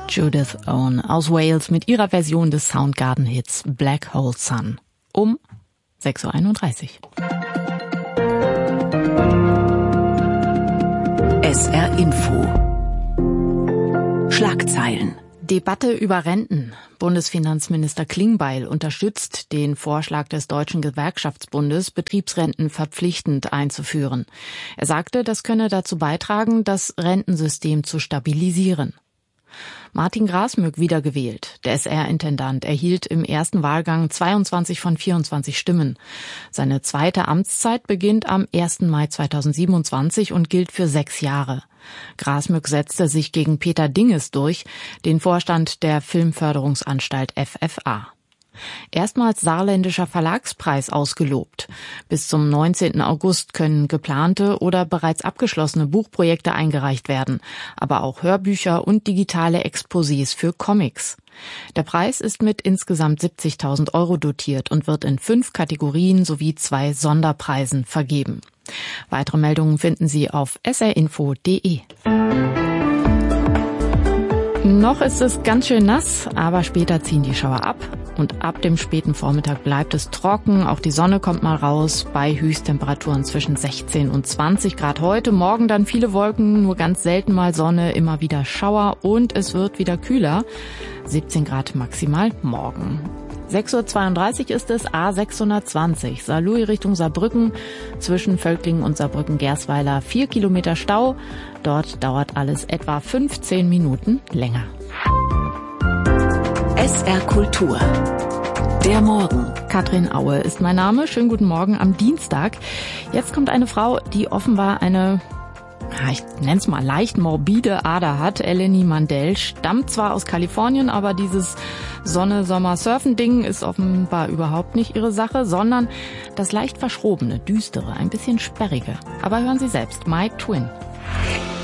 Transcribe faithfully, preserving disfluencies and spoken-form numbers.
Judith Owen aus Wales mit ihrer Version des Soundgarden-Hits Black Hole Sun um sechs Uhr einunddreißig. S R Info Schlagzeilen. Debatte über Renten. Bundesfinanzminister Klingbeil unterstützt den Vorschlag des Deutschen Gewerkschaftsbundes, Betriebsrenten verpflichtend einzuführen. Er sagte, das könne dazu beitragen, das Rentensystem zu stabilisieren. Martin Grasmück wiedergewählt. Der S R-Intendant erhielt im ersten Wahlgang zweiundzwanzig von vierundzwanzig Stimmen. Seine zweite Amtszeit beginnt am ersten Mai zweitausendsiebenundzwanzig und gilt für sechs Jahre. Grasmück setzte sich gegen Peter Dinges durch, den Vorstand der Filmförderungsanstalt F F A. Erstmals saarländischer Verlagspreis ausgelobt. Bis zum neunzehnten August können geplante oder bereits abgeschlossene Buchprojekte eingereicht werden, aber auch Hörbücher und digitale Exposés für Comics. Der Preis ist mit insgesamt siebzigtausend Euro dotiert und wird in fünf Kategorien sowie zwei Sonderpreisen vergeben. Weitere Meldungen finden Sie auf s r info punkt d e. Noch ist es ganz schön nass, aber später ziehen die Schauer ab und ab dem späten Vormittag bleibt es trocken. Auch die Sonne kommt mal raus bei Höchsttemperaturen zwischen sechzehn und zwanzig Grad heute. Morgen dann viele Wolken, nur ganz selten mal Sonne, immer wieder Schauer und es wird wieder kühler. siebzehn Grad maximal morgen. sechs Uhr zweiunddreißig ist es, A sechshundertzwanzig, Saarlouis Richtung Saarbrücken, zwischen Völklingen und Saarbrücken-Gersweiler vier Kilometer Stau. Dort dauert alles etwa fünfzehn Minuten länger. S R Kultur. Der Morgen. Katrin Aue ist mein Name. Schönen guten Morgen am Dienstag. Jetzt kommt eine Frau, die offenbar eine, ich nenne es mal leicht morbide Ader hat. Eleni Mandel stammt zwar aus Kalifornien, aber dieses Sonne-Sommer-Surfen-Ding ist offenbar überhaupt nicht ihre Sache, sondern das leicht verschrobene, düstere, ein bisschen sperrige. Aber hören Sie selbst, My Twin.